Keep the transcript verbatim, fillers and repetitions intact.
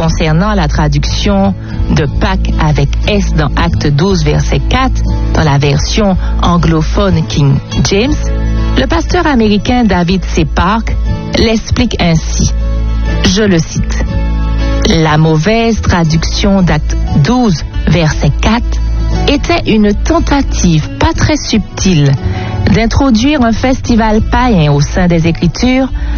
concernant la traduction de Pâques avec S dans Acte douze, verset quatre, dans la version anglophone King James, le pasteur américain David C. Park l'explique ainsi. Je le cite. La mauvaise traduction d'Acte douze, verset quatre, était une tentative pas très subtile d'introduire un festival païen au sein des Écritures